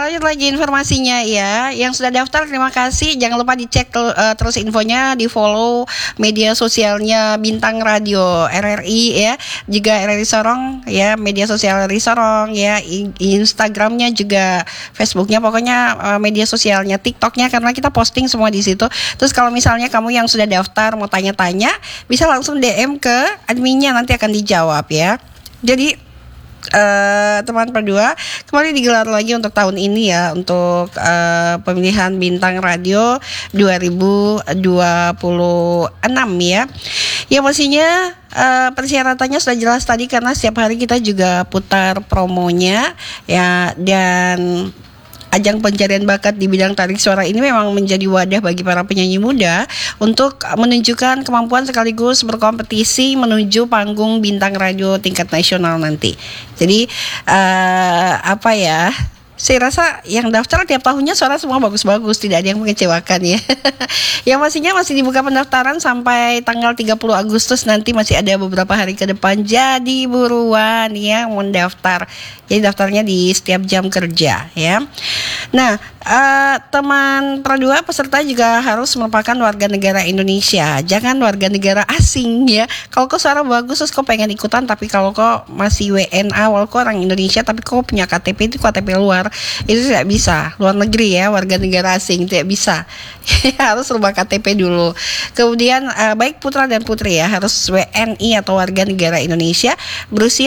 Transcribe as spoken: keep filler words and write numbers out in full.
lanjut lagi informasinya ya. Yang sudah daftar terima kasih. Jangan lupa dicek uh, terus infonya, di follow media sosialnya Bintang Radio R R I ya. Juga R R I Sorong ya, media sosial R R I Sorong ya. Instagramnya juga, Facebooknya, pokoknya uh, media sosialnya, TikToknya, karena kita posting semua di situ. Terus kalau misalnya kamu yang sudah daftar mau tanya-tanya, bisa langsung D M ke adminnya, nanti akan dijawab ya. Jadi Uh, teman berdua kembali digelar lagi untuk tahun ini ya, untuk uh, pemilihan Bintang Radio dua ribu dua puluh enam ya. Ya pastinya uh, persyaratannya sudah jelas tadi, karena setiap hari kita juga putar promonya ya. Dan ajang pencarian bakat di bidang tarik suara ini memang menjadi wadah bagi para penyanyi muda untuk menunjukkan kemampuan sekaligus berkompetisi menuju panggung Bintang Radio tingkat nasional nanti. Jadi uh, apa ya, saya rasa yang daftar tiap tahunnya suara semua bagus-bagus, tidak ada yang mengecewakan ya. Yang pastinya masih dibuka pendaftaran sampai tanggal tiga puluh Agustus nanti, masih ada beberapa hari ke depan. Jadi buruan ya mendaftar. Jadi daftarnya di setiap jam kerja ya. Nah, uh, teman Perdua, peserta juga harus merupakan warga negara Indonesia, jangan warga negara asing ya. Kalau kau suara bagus terus kau pengen ikutan, tapi kalau kau masih W N A, walau kau orang Indonesia tapi kau punya K T P itu K T P luar, itu tidak bisa. Luar negeri ya, warga negara asing tidak bisa. Harus rubah K T P dulu. Kemudian uh, baik putra dan putri ya, harus W N I atau warga negara Indonesia, berusia